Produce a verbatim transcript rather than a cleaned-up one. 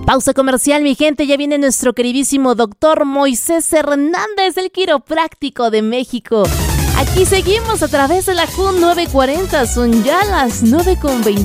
Pausa comercial, mi gente, ya viene nuestro queridísimo doctor Moisés Hernández, el quiropráctico de México. Aquí seguimos a través de la Q nueve cuarenta, son ya las nueve con veinte.